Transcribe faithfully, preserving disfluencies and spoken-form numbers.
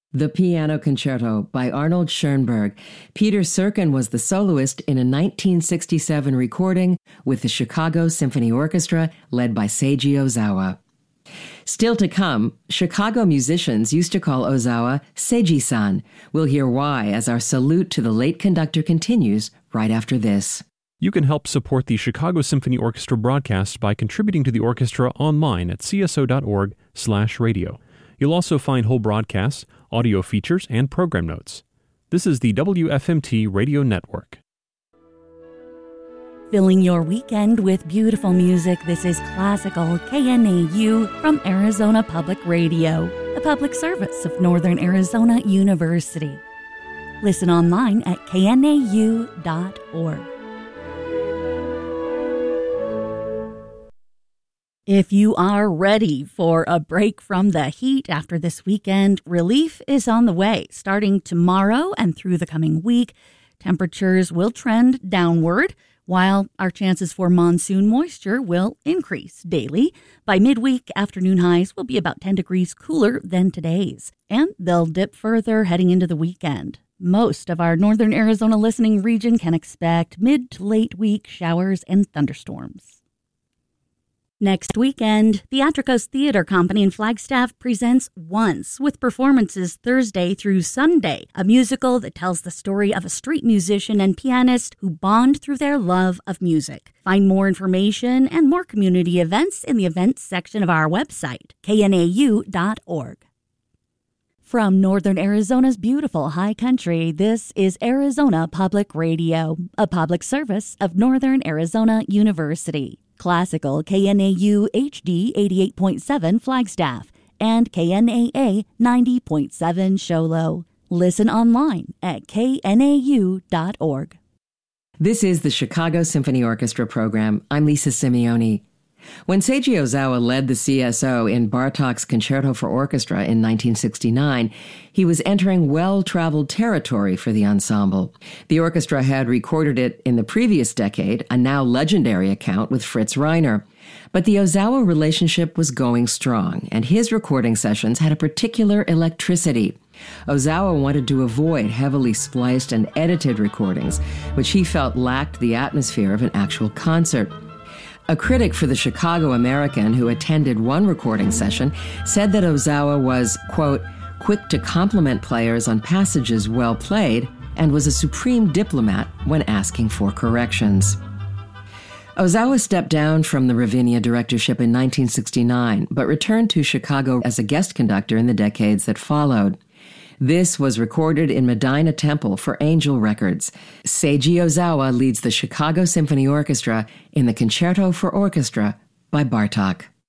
The Piano Concerto by Arnold Schoenberg. Peter Serkin was the soloist in a nineteen sixty-seven recording with the Chicago Symphony Orchestra led by Seiji Ozawa. Still to come, Chicago musicians used to call Ozawa Seiji-san. We'll hear why as our salute to the late conductor continues right after this. You can help support the Chicago Symphony Orchestra broadcast by contributing to the orchestra online at c s o dot org slash radio. You'll also find whole broadcasts, audio features, and program notes. This is the W F M T Radio Network. Filling your weekend with beautiful music, this is Classical K N A U from Arizona Public Radio, the public service of Northern Arizona University. Listen online at k n a u dot org. If you are ready for a break from the heat after this weekend, relief is on the way. Starting tomorrow and through the coming week, temperatures will trend downward, while our chances for monsoon moisture will increase daily. By midweek, afternoon highs will be about ten degrees cooler than today's, and they'll dip further heading into the weekend. Most of our northern Arizona listening region can expect mid to late week showers and thunderstorms. Next weekend, Theatricos Theater Company in Flagstaff presents Once, with performances Thursday through Sunday, a musical that tells the story of a street musician and pianist who bond through their love of music. Find more information and more community events in the events section of our website, k n a u dot org. From Northern Arizona's beautiful high country, this is Arizona Public Radio, a public service of Northern Arizona University. Classical K N A U H D eighty-eight point seven Flagstaff and K N A A ninety point seven Show Low. Listen online at k n a u dot org. This is the Chicago Symphony Orchestra program. I'm Lisa Simeone. When Seiji Ozawa led the C S O in Bartók's Concerto for Orchestra in nineteen sixty-nine, he was entering well-traveled territory for the ensemble. The orchestra had recorded it in the previous decade, a now legendary account with Fritz Reiner. But the Ozawa relationship was going strong, and his recording sessions had a particular electricity. Ozawa wanted to avoid heavily spliced and edited recordings, which he felt lacked the atmosphere of an actual concert. A critic for the Chicago American who attended one recording session said that Ozawa was, quote, quick to compliment players on passages well played and was a supreme diplomat when asking for corrections. Ozawa stepped down from the Ravinia directorship in nineteen sixty-nine, but returned to Chicago as a guest conductor in the decades that followed. This was recorded in Medina Temple for Angel Records. Seiji Ozawa leads the Chicago Symphony Orchestra in the Concerto for Orchestra by Bartók.